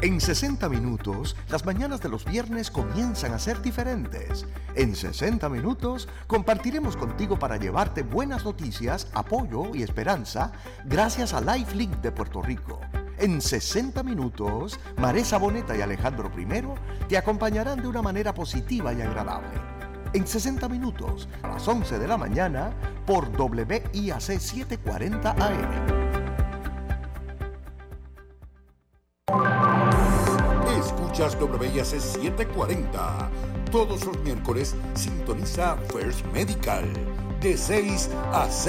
En 60 minutos, las mañanas de los viernes comienzan a ser diferentes. En 60 minutos, compartiremos contigo para llevarte buenas noticias, apoyo y esperanza gracias a LifeLink de Puerto Rico. En 60 minutos, Maresa Boneta y Alejandro I te acompañarán de una manera positiva y agradable. En 60 minutos, a las 11 de la mañana, por WIAC 740 AM. Escuchas WIAC 740. Todos los miércoles sintoniza First Medical de 6 a 6.